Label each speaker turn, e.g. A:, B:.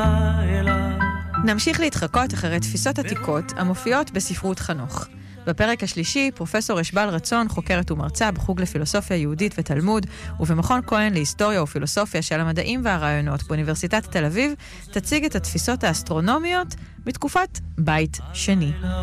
A: נמשיך להתחקות אחרי תפיסות עתיקות המופיעות בספרות חנוך. בפרק השלישי, פרופסור אשבל רצון, חוקרת ומרצה בחוג לפילוסופיה יהודית ותלמוד, ובמכון כהן להיסטוריה ופילוסופיה של המדעים והרעיונות באוניברסיטת תל אביב, תציג את התפיסות האסטרונומיות בתקופת בית שני.